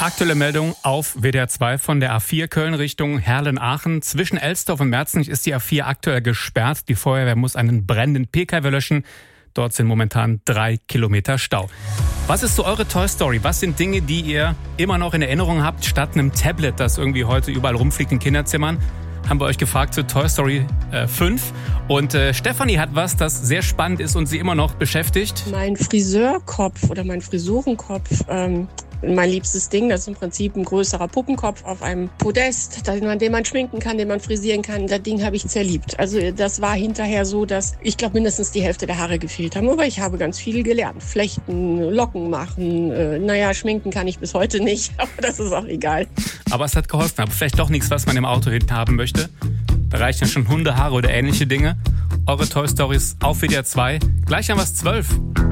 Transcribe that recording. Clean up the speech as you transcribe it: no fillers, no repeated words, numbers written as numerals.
Aktuelle Meldung auf WDR 2 von der A4 Köln Richtung Herlen-Aachen. Zwischen Elsdorf und Merzenich ist die A4 aktuell gesperrt. Die Feuerwehr muss einen brennenden Pkw löschen. Dort sind momentan 3 Kilometer Stau. Was ist so eure Toy Story? Was sind Dinge, die ihr immer noch in Erinnerung habt, statt einem Tablet, das irgendwie heute überall rumfliegt in Kinderzimmern? Haben wir euch gefragt zu Toy Story 5. Und Stefanie hat was, das sehr spannend ist und sie immer noch beschäftigt. Mein Friseurkopf oder mein Frisurenkopf, mein liebstes Ding, das ist im Prinzip ein größerer Puppenkopf auf einem Podest, den man schminken kann, den man frisieren kann. Das Ding habe ich zerliebt. Also das war hinterher so, dass ich glaube mindestens die Hälfte der Haare gefehlt haben. Aber ich habe ganz viel gelernt. Flechten, Locken machen, schminken kann ich bis heute nicht, aber das ist auch egal. Aber es hat geholfen. Aber vielleicht doch nichts, was man im Auto hinten haben möchte. Da reichen schon Hundehaare oder ähnliche Dinge. Eure Toy Stories auf WDR 2. Gleich haben wir es 12.